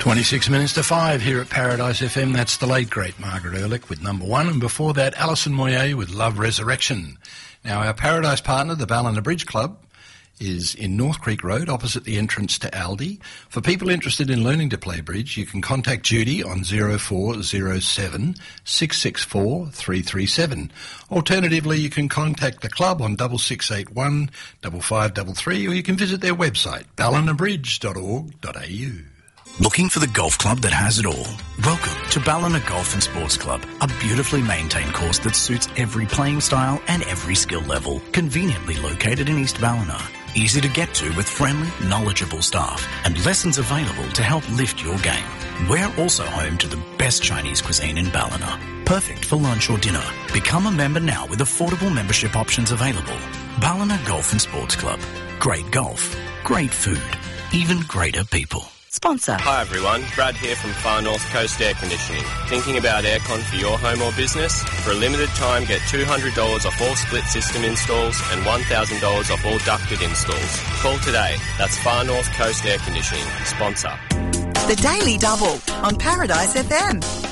26 minutes to 5 here at Paradise FM. That's the late, great Margaret Ehrlich with number 1. And before that, Alison Moyet with Love Resurrection. Now, our Paradise partner, the Ballina Bridge Club, is in North Creek Road, opposite the entrance to Aldi. For people interested in learning to play bridge, you can contact Judy on 0407 664 337. Alternatively, you can contact the club on 6681 5533, or you can visit their website, ballinabridge.org.au. Looking for the golf club that has it all? Welcome to Ballina Golf and Sports Club, a beautifully maintained course that suits every playing style and every skill level. Conveniently located in East Ballina. Easy to get to with friendly, knowledgeable staff and lessons available to help lift your game. We're also home to the best Chinese cuisine in Ballina. Perfect for lunch or dinner. Become a member now with affordable membership options available. Ballina Golf and Sports Club. Great golf, great food, even greater people. Sponsor. Hi everyone, Brad here from Far North Coast Air Conditioning. Thinking about aircon for your home or business? For a limited time, get $200 off all split system installs and $1,000 off all ducted installs. Call today. That's Far North Coast Air Conditioning. Sponsor. The Daily Double on Paradise FM.